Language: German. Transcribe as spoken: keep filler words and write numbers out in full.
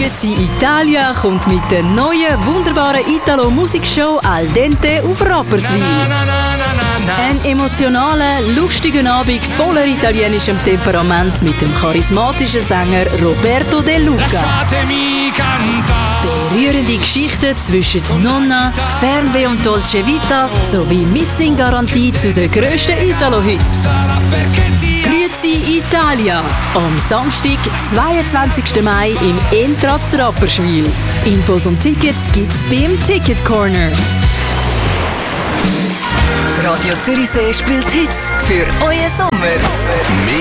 Grüezi Italia kommt mit der neuen, wunderbaren Italo-Musikshow Al Dente auf Rapperswil. Ein emotionaler, lustiger Abend voller italienischem Temperament mit dem charismatischen Sänger Roberto De Luca. Berührende Geschichten zwischen Nonna, Fernweh und Dolce Vita sowie Mitsing-Garantie zu den grössten Italo-Hits. Grüezi Italia am Samstag, zweiundzwanzigsten Mai im Entratz Rapperswil. Infos und Tickets gibt's beim Ticket Corner. Radio Zürichsee spielt Hits für euren Sommer.